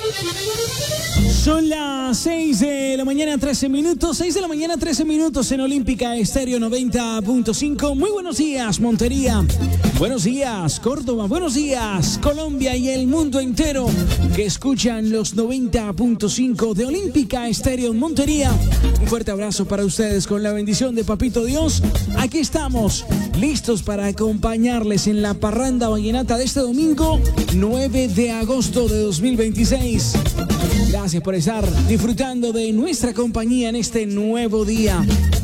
Son las 6 de la mañana, 13 minutos. 6 de la mañana, 13 minutos en Olímpica Estéreo 90.5. Muy buenos días, Montería. Buenos días, Córdoba. Buenos días, Colombia y el mundo entero que escuchan los 90.5 de Olímpica Estéreo en Montería. Un fuerte abrazo para ustedes con la bendición de Papito Dios. Aquí estamos, listos para acompañarles en la parranda vallenata de este domingo, 9 de agosto de 2026. Gracias por estar disfrutando de nuestra compañía en este nuevo día.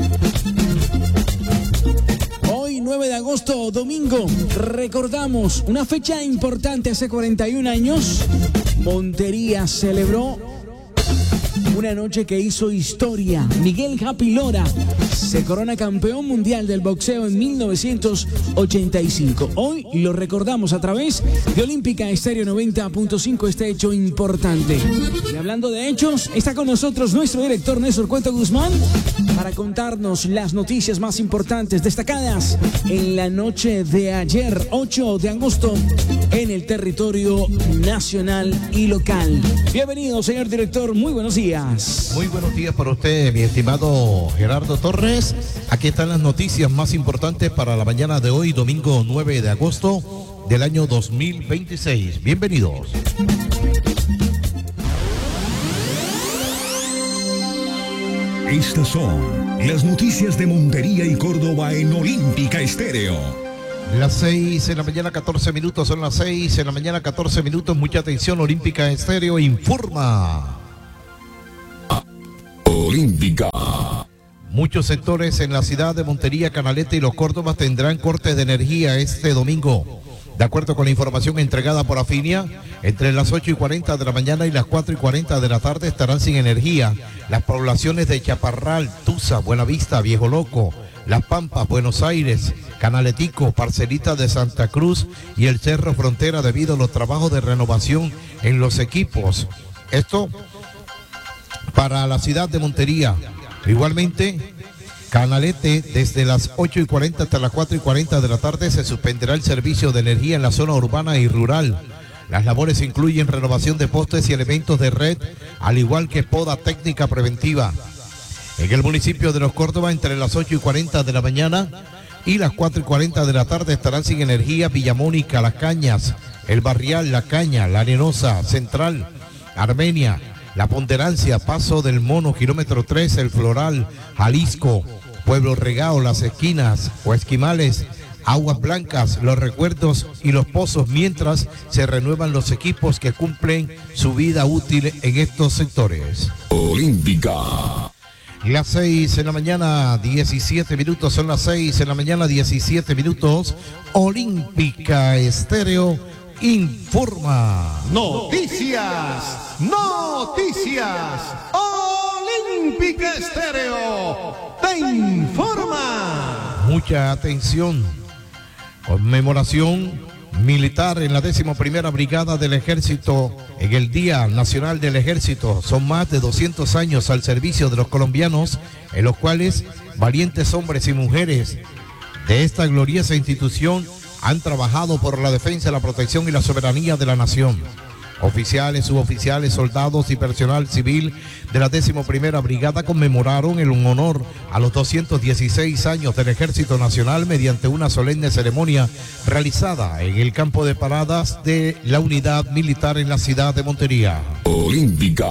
Hoy, 9 de agosto, domingo, recordamos una fecha importante. Hace 41 años, Montería celebró una noche que hizo historia. Miguel Happy Lora se corona campeón mundial del boxeo en 1985. Hoy lo recordamos a través de Olímpica Estéreo 90.5, este hecho importante. Y hablando de hechos, está con nosotros nuestro director Néstor Cueto Guzmán para contarnos las noticias más importantes destacadas en la noche de ayer, 8 de agosto, en el territorio nacional y local. Bienvenido, señor director, muy buenos días. Muy buenos días para usted, mi estimado Gerardo Torres. Aquí están las noticias más importantes para la mañana de hoy, domingo 9 de agosto del año 2026. Bienvenidos. Estas son las noticias de Montería y Córdoba en Olímpica Estéreo. Las 6 de la mañana, 14 minutos, son las 6 de la mañana, 14 minutos. Mucha atención, Olímpica Estéreo informa. Olímpica. Muchos sectores en la ciudad de Montería, Canaleta y Los Córdobas tendrán cortes de energía este domingo. De acuerdo con la información entregada por Afinia, entre las 8:40 de la mañana y las 4:40 de la tarde estarán sin energía las poblaciones de Chaparral, Tusa, Buenavista, Viejo Loco, Las Pampas, Buenos Aires, Canaletico, Parcelita de Santa Cruz y el Cerro Frontera debido a los trabajos de renovación en los equipos. Esto para la ciudad de Montería. Igualmente, Canalete, desde las 8:40 hasta las 4:40 de la tarde se suspenderá el servicio de energía en la zona urbana y rural. Las labores incluyen renovación de postes y elementos de red, al igual que poda técnica preventiva. En el municipio de Los Córdoba, entre las 8:40 de la mañana y las 4:40 de la tarde estarán sin energía Villamónica, Las Cañas, El Barrial, La Caña, La Arenosa, Central, Armenia, La Ponderancia, Paso del Mono, kilómetro 3, El Floral, Jalisco, Pueblo Regao, Las Esquinas o Esquimales, Aguas Blancas, Los Recuerdos y Los Pozos, mientras se renuevan los equipos que cumplen su vida útil en estos sectores. Olímpica. Las 6 de la mañana, 17 minutos, son las 6 de la mañana, 17 minutos. Olímpica Estéreo informa. Noticias, noticias. Olímpica Estéreo te informa. Mucha atención. Conmemoración militar en la 11ª Brigada del Ejército en el Día Nacional del Ejército. Son más de 200 años al servicio de los colombianos, en los cuales valientes hombres y mujeres de esta gloriosa institución han trabajado por la defensa, la protección y la soberanía de la nación. Oficiales, suboficiales, soldados y personal civil de la 11ª Brigada conmemoraron en honor a los 216 años del Ejército Nacional mediante una solemne ceremonia realizada en el campo de paradas de la unidad militar en la ciudad de Montería. Olímpica.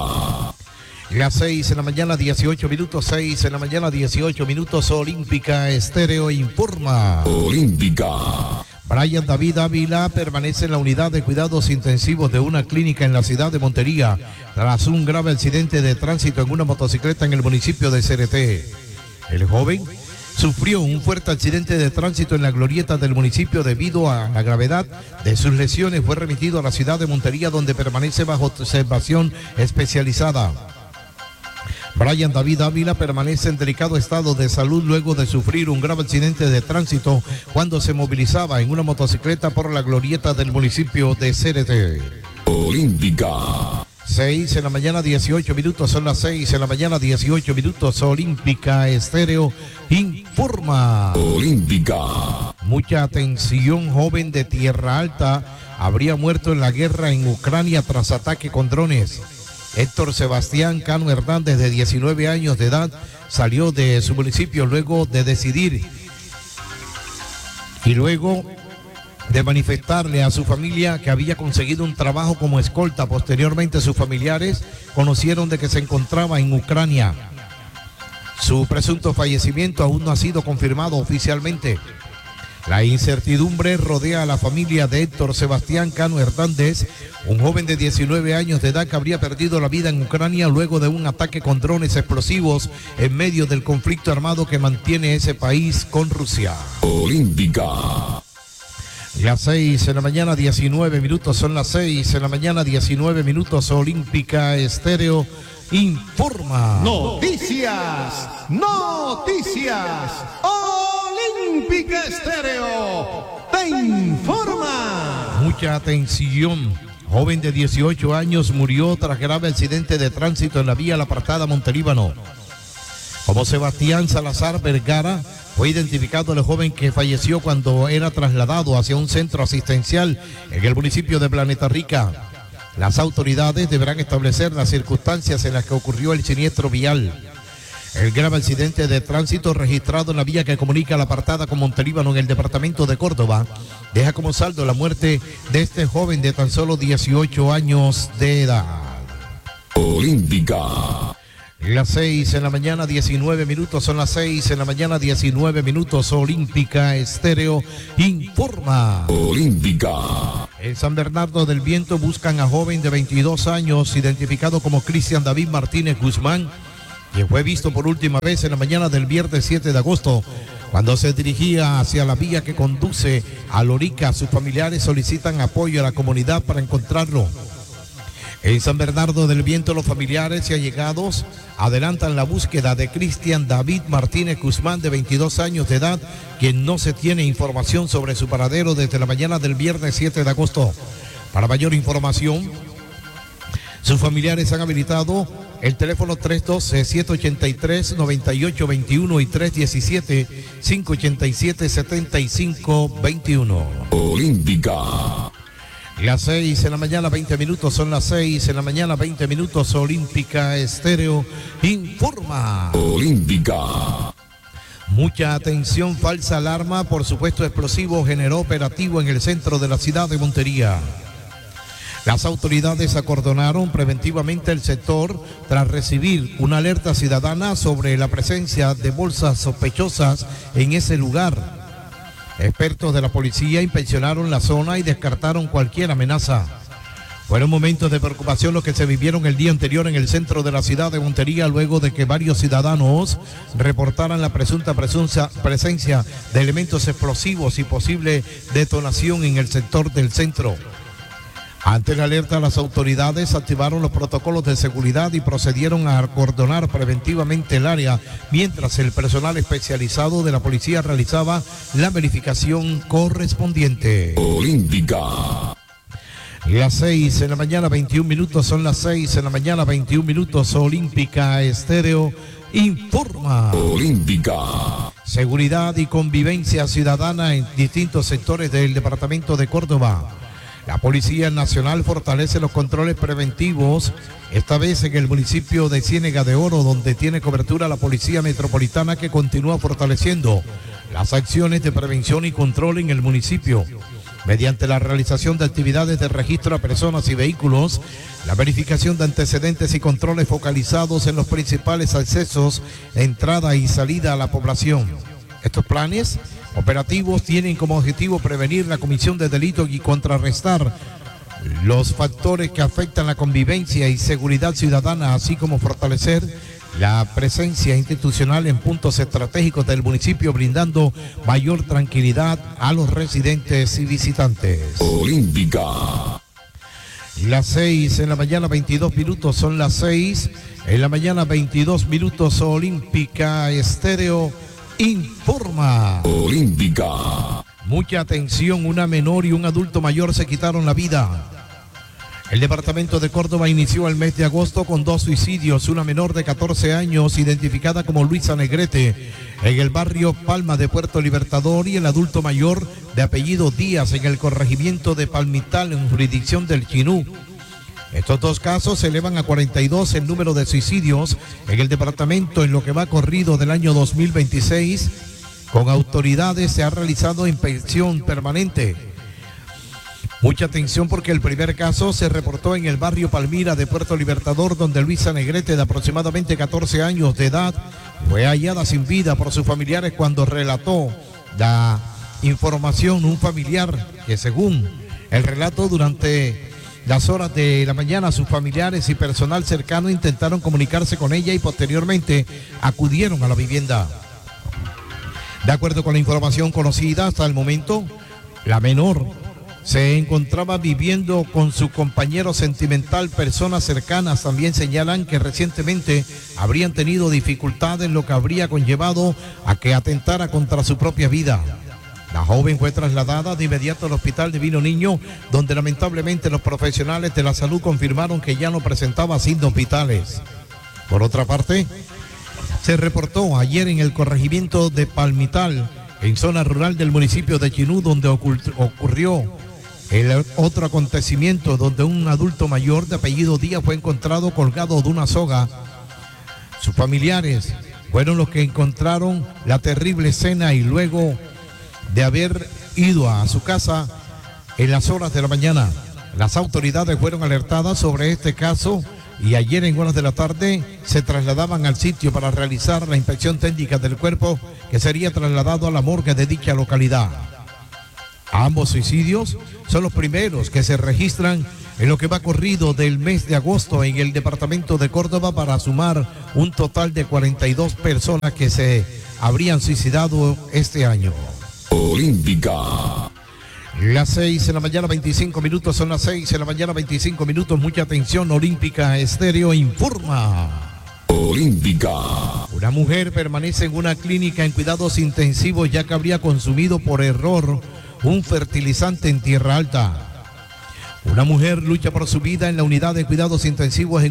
Las 6 de la mañana, 18 minutos, 6 de la mañana, 18 minutos, Olímpica Estéreo informa. Olímpica. Brian David Ávila permanece en la unidad de cuidados intensivos de una clínica en la ciudad de Montería tras un grave accidente de tránsito en una motocicleta en el municipio de Cereté. El joven sufrió un fuerte accidente de tránsito en la glorieta del municipio. Debido a la gravedad de sus lesiones, fue remitido a la ciudad de Montería, donde permanece bajo observación especializada. Brian David Ávila permanece en delicado estado de salud luego de sufrir un grave accidente de tránsito cuando se movilizaba en una motocicleta por la glorieta del municipio de Cereté. Olímpica. 6 de la mañana, 18 minutos, son las 6 de la mañana, 18 minutos, Olímpica Estéreo informa. Olímpica. Mucha atención, joven de Tierra Alta habría muerto en la guerra en Ucrania tras ataque con drones. Héctor Sebastián Cano Hernández, de 19 años de edad, salió de su municipio luego de decidir y luego de manifestarle a su familia que había conseguido un trabajo como escolta. Posteriormente, sus familiares conocieron de que se encontraba en Ucrania. Su presunto fallecimiento aún no ha sido confirmado oficialmente. La incertidumbre rodea a la familia de Héctor Sebastián Cano Hernández, un joven de 19 años de edad que habría perdido la vida en Ucrania luego de un ataque con drones explosivos en medio del conflicto armado que mantiene ese país con Rusia. Olímpica. Las 6 de la mañana, 19 minutos, son las 6 de la mañana, 19 minutos, Olímpica Estéreo informa. Noticias, noticias, Olímpica Estéreo te informa. Mucha atención. Joven de 18 años murió tras grave accidente de tránsito en la vía La Apartada Montelíbano. Como Sebastián Salazar Vergara, fue identificado el joven que falleció cuando era trasladado hacia un centro asistencial en el municipio de Planeta Rica. Las autoridades deberán establecer las circunstancias en las que ocurrió el siniestro vial. El grave accidente de tránsito registrado en la vía que comunica La Apartada con Montelíbano en el departamento de Córdoba deja como saldo la muerte de este joven de tan solo 18 años de edad. Olímpica. Las 6 de la mañana, 19 minutos, son las 6 de la mañana, 19 minutos, Olímpica Estéreo informa. Olímpica. En San Bernardo del Viento buscan a joven de 22 años, identificado como Cristian David Martínez Guzmán, quien fue visto por última vez en la mañana del viernes 7 de agosto, cuando se dirigía hacia la vía que conduce a Lorica. Sus familiares solicitan apoyo a la comunidad para encontrarlo. En San Bernardo del Viento, los familiares y allegados adelantan la búsqueda de Cristian David Martínez Guzmán, de 22 años de edad, quien no se tiene información sobre su paradero desde la mañana del viernes 7 de agosto. Para mayor información, sus familiares han habilitado el teléfono 312-783-9821 y 317-587-7521. Olímpica. Las 6 de la mañana, 20 minutos, son las 6 de la mañana, 20 minutos, Olímpica Estéreo informa. Olímpica. Mucha atención, falsa alarma por supuesto explosivo generó operativo en el centro de la ciudad de Montería. Las autoridades acordonaron preventivamente el sector tras recibir una alerta ciudadana sobre la presencia de bolsas sospechosas en ese lugar. Expertos de la policía inspeccionaron la zona y descartaron cualquier amenaza. Fueron momentos de preocupación los que se vivieron el día anterior en el centro de la ciudad de Montería, luego de que varios ciudadanos reportaran la presunta presencia de elementos explosivos y posible detonación en el sector del centro. Ante la alerta, las autoridades activaron los protocolos de seguridad y procedieron a acordonar preventivamente el área, mientras el personal especializado de la policía realizaba la verificación correspondiente. Olímpica. Las 6 de la mañana, 21 minutos, son las 6 de la mañana, 21 minutos, Olímpica Estéreo informa. Olímpica. Seguridad y convivencia ciudadana en distintos sectores del departamento de Córdoba. La Policía Nacional fortalece los controles preventivos, esta vez en el municipio de Ciénega de Oro, donde tiene cobertura la Policía Metropolitana, que continúa fortaleciendo las acciones de prevención y control en el municipio, mediante la realización de actividades de registro a personas y vehículos, la verificación de antecedentes y controles focalizados en los principales accesos, entrada y salida a la población. Estos planes operativos tienen como objetivo prevenir la comisión de delitos y contrarrestar los factores que afectan la convivencia y seguridad ciudadana, así como fortalecer la presencia institucional en puntos estratégicos del municipio, brindando mayor tranquilidad a los residentes y visitantes. Olímpica. Las 6 de la mañana, 22 minutos, son las 6 de la mañana, 22 minutos, Olímpica Estéreo informa. Olímpica. Mucha atención, una menor y un adulto mayor se quitaron la vida El departamento de Córdoba inició el mes de agosto con 2 suicidios, una menor de 14 años identificada como Luisa Negrete en el barrio Palma de Puerto Libertador y el adulto mayor de apellido Díaz en el corregimiento de Palmital en jurisdicción del Chinú. Estos 2 casos se elevan a 42 el número de suicidios en el departamento en lo que va corrido del año 2026. Con autoridades se ha realizado inspección permanente. Mucha atención porque el primer caso se reportó en el barrio Palmira de Puerto Libertador, donde Luisa Negrete, de aproximadamente 14 años de edad, fue hallada sin vida por sus familiares cuando relató la información un familiar que, según el relato, durante las horas de la mañana sus familiares y personal cercano intentaron comunicarse con ella y posteriormente acudieron a la vivienda. De acuerdo con la información conocida hasta el momento, la menor se encontraba viviendo con su compañero sentimental. Personas cercanas también señalan que recientemente habrían tenido dificultades, lo que habría conllevado a que atentara contra su propia vida. La joven fue trasladada de inmediato al Hospital Divino Niño, donde lamentablemente los profesionales de la salud confirmaron que ya no presentaba signos vitales. Por otra parte, se reportó ayer en el corregimiento de Palmital, en zona rural del municipio de Chinú, donde ocurrió el otro acontecimiento donde un adulto mayor de apellido Díaz fue encontrado colgado de una soga. Sus familiares fueron los que encontraron la terrible escena y luego de haber ido a su casa en las horas de la mañana, las autoridades fueron alertadas sobre este caso y ayer en horas de la tarde se trasladaban al sitio para realizar la inspección técnica del cuerpo, que sería trasladado a la morgue de dicha localidad. Ambos suicidios son los primeros que se registran en lo que va corrido del mes de agosto en el departamento de Córdoba, para sumar un total de 42 personas que se habrían suicidado este año. Olímpica. Las 6 de la mañana 25 minutos, son las 6 de la mañana 25 minutos. Mucha atención, Olímpica Estéreo informa. Olímpica. Una mujer permanece en una clínica en cuidados intensivos ya que habría consumido por error un fertilizante en Tierra Alta. Una mujer lucha por su vida en la unidad de cuidados intensivos en